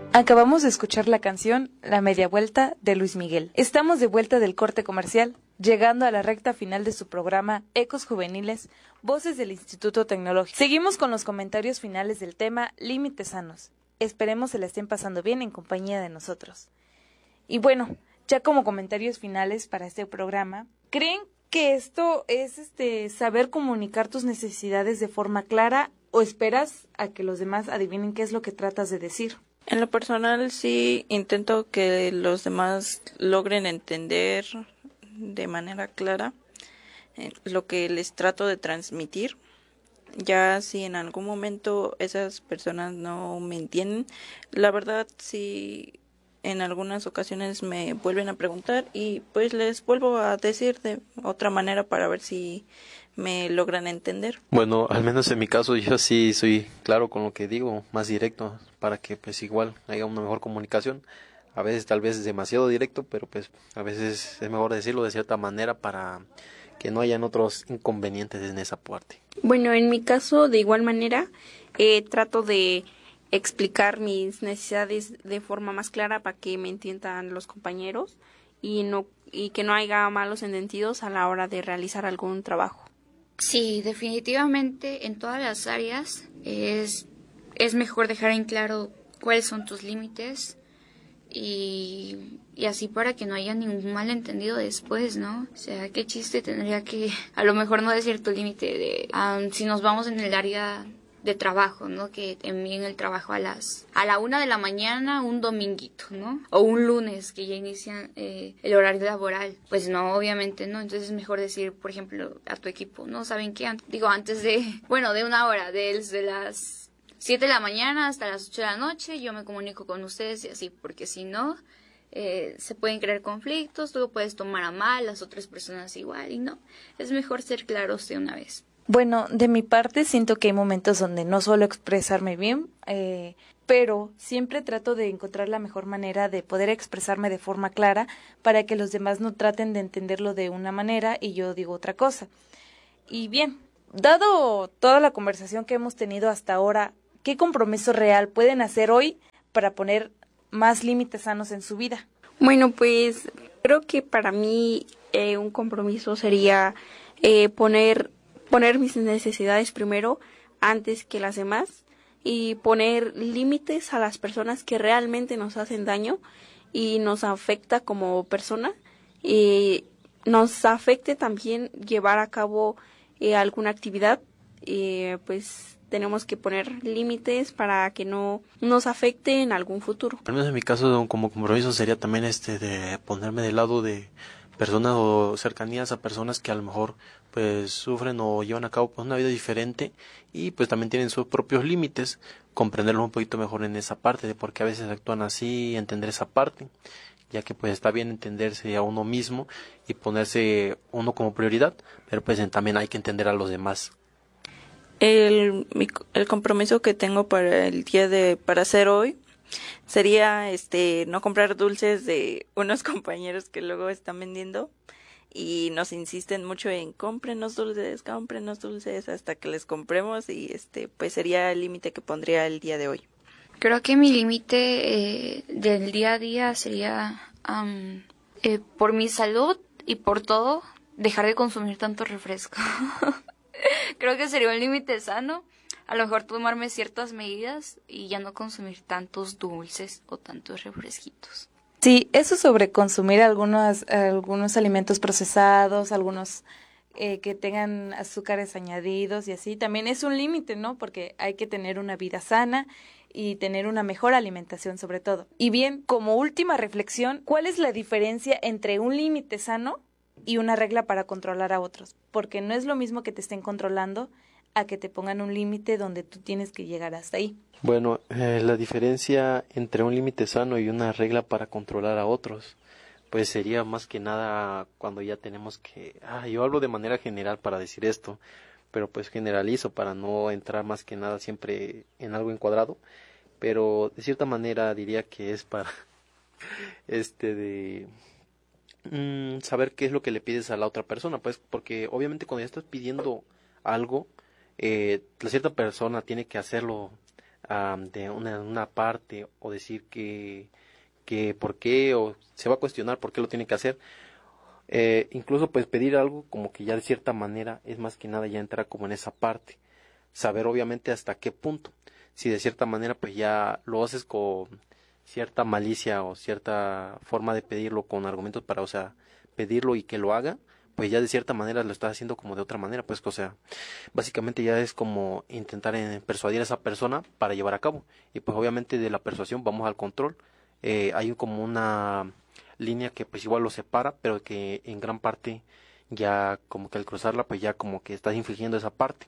Acabamos de escuchar la canción La Media Vuelta de Luis Miguel. Estamos de vuelta del corte comercial, llegando a la recta final de su programa Ecos Juveniles, Voces del Instituto Tecnológico. Seguimos con los comentarios finales del tema Límites Sanos. Esperemos se la estén pasando bien en compañía de nosotros. Y bueno, ya como comentarios finales para este programa, ¿creen que esto es saber comunicar tus necesidades de forma clara o esperas a que los demás adivinen qué es lo que tratas de decir? En lo personal sí intento que los demás logren entender de manera clara lo que les trato de transmitir. Ya si en algún momento esas personas no me entienden, la verdad sí en algunas ocasiones me vuelven a preguntar y pues les vuelvo a decir de otra manera para ver si me logran entender. Bueno, al menos en mi caso yo sí soy claro con lo que digo, más directo, para que pues igual haya una mejor comunicación. A veces tal vez es demasiado directo, pero pues a veces es mejor decirlo de cierta manera para que no hayan otros inconvenientes en esa parte. Bueno, en mi caso de igual manera trato de explicar mis necesidades de forma más clara para que me entiendan los compañeros y que no haya malos entendidos a la hora de realizar algún trabajo. Sí, definitivamente en todas las áreas es mejor dejar en claro cuáles son tus límites y así para que no haya ningún malentendido después, ¿no? O sea, qué chiste tendría que a lo mejor no decir tu límite de si nos vamos en el área de trabajo, ¿no? Que envíen el trabajo a la 1 de la mañana un dominguito, ¿no? O un lunes que ya inician el horario laboral. Pues no, obviamente no. Entonces es mejor decir, por ejemplo, a tu equipo, ¿no? ¿Saben qué? Antes de una hora, desde las 7 de la mañana hasta las 8 de la noche, yo me comunico con ustedes y así, porque si no, se pueden crear conflictos, tú lo puedes tomar a mal, las otras personas igual, y no. Es mejor ser claros de una vez. Bueno, de mi parte siento que hay momentos donde no suelo expresarme bien, pero siempre trato de encontrar la mejor manera de poder expresarme de forma clara para que los demás no traten de entenderlo de una manera y yo digo otra cosa. Y bien, dado toda la conversación que hemos tenido hasta ahora, ¿qué compromiso real pueden hacer hoy para poner más límites sanos en su vida? Bueno, pues creo que para mí un compromiso sería poner mis necesidades primero antes que las demás y poner límites a las personas que realmente nos hacen daño y nos afecta como persona y nos afecte también llevar a cabo alguna actividad pues tenemos que poner límites para que no nos afecte en algún futuro. Al menos en mi caso como compromiso sería también de ponerme del lado de personas o cercanías a personas que a lo mejor pues sufren o llevan a cabo pues una vida diferente y pues también tienen sus propios límites, comprenderlos un poquito mejor en esa parte de por qué a veces actúan así, entender esa parte, ya que pues está bien entenderse a uno mismo y ponerse uno como prioridad, pero pues también hay que entender a los demás. El compromiso que tengo para hacer hoy sería no comprar dulces de unos compañeros que luego están vendiendo y nos insisten mucho en cómprenos dulces hasta que les compremos y pues sería el límite que pondría el día de hoy. Creo que mi límite del día a día sería por mi salud y por todo dejar de consumir tanto refresco. Creo que sería un límite sano. A lo mejor tomarme ciertas medidas y ya no consumir tantos dulces o tantos refresquitos. Sí, eso sobre consumir algunos alimentos procesados, algunos que tengan azúcares añadidos y así, también es un límite, ¿no? Porque hay que tener una vida sana y tener una mejor alimentación sobre todo. Y bien, como última reflexión, ¿cuál es la diferencia entre un límite sano y una regla para controlar a otros? Porque no es lo mismo que te estén controlando a que te pongan un límite donde tú tienes que llegar hasta ahí. Bueno, la diferencia entre un límite sano y una regla para controlar a otros, pues sería más que nada cuando ya tenemos que... yo hablo de manera general para decir esto, pero pues generalizo para no entrar más que nada siempre en algo encuadrado, pero de cierta manera diría que es para saber qué es lo que le pides a la otra persona, pues porque obviamente cuando ya estás pidiendo algo, la cierta persona tiene que hacerlo de una parte o decir que por qué, o se va a cuestionar por qué lo tiene que hacer. Incluso pues pedir algo como que ya de cierta manera es más que nada ya entrar como en esa parte, saber obviamente hasta qué punto, si de cierta manera pues ya lo haces con cierta malicia o cierta forma de pedirlo con argumentos para, o sea, pedirlo y que lo haga, pues ya de cierta manera lo estás haciendo como de otra manera, pues, o sea, básicamente ya es como intentar persuadir a esa persona para llevar a cabo, y pues obviamente de la persuasión vamos al control. Hay como una línea que pues igual lo separa, pero que en gran parte ya como que al cruzarla pues ya como que estás infringiendo esa parte,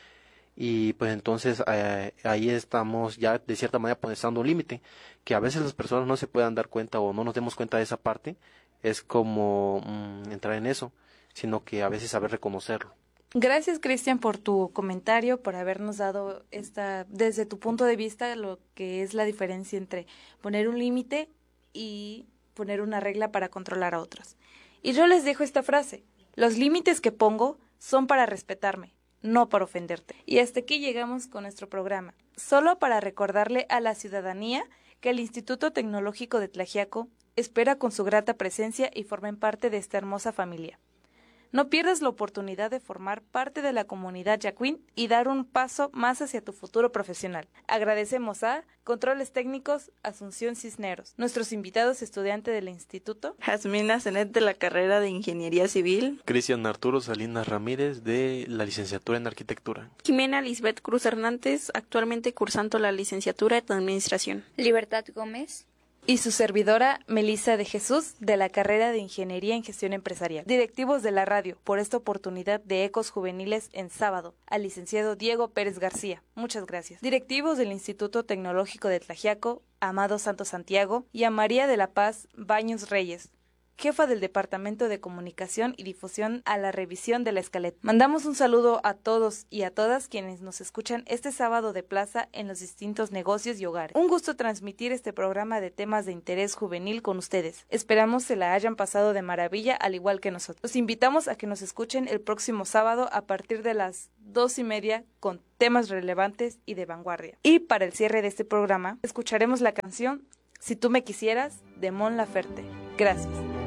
y pues entonces ahí estamos ya de cierta manera poniendo un límite, que a veces las personas no se puedan dar cuenta o no nos demos cuenta de esa parte, es como entrar en eso, sino que a veces saber reconocerlo. Gracias, Cristian, por tu comentario, por habernos dado desde tu punto de vista, lo que es la diferencia entre poner un límite y poner una regla para controlar a otros. Y yo les dejo esta frase: los límites que pongo son para respetarme, no para ofenderte. Y hasta aquí llegamos con nuestro programa, solo para recordarle a la ciudadanía que el Instituto Tecnológico de Tlaxiaco espera con su grata presencia y formen parte de esta hermosa familia. No pierdas la oportunidad de formar parte de la comunidad Yacuín y dar un paso más hacia tu futuro profesional. Agradecemos a Controles Técnicos Asunción Cisneros, nuestros invitados estudiantes del instituto, Jasmina Zenet de la carrera de Ingeniería Civil, Cristian Arturo Salinas Ramírez de la licenciatura en Arquitectura, Jimena Lisbeth Cruz Hernández, actualmente cursando la licenciatura en Administración. Libertad Gómez. y su servidora Melissa de Jesús de la carrera de Ingeniería en Gestión Empresarial. Directivos de la radio por esta oportunidad de Ecos Juveniles en sábado, al licenciado Diego Pérez García. Muchas gracias. Directivos del Instituto Tecnológico de Tlaxiaco, Amado Santos Santiago, y a María de la Paz Baños Reyes, jefa del Departamento de Comunicación y Difusión a la revisión de la escaleta. Mandamos un saludo a todos y a todas quienes nos escuchan este sábado de plaza en los distintos negocios y hogares. Un gusto transmitir este programa de temas de interés juvenil con ustedes. Esperamos se la hayan pasado de maravilla al igual que nosotros. Los invitamos a que nos escuchen el próximo sábado a partir de las 2:30 con temas relevantes y de vanguardia. Y para el cierre de este programa, escucharemos la canción Si tú me quisieras de Mon Laferte. Gracias.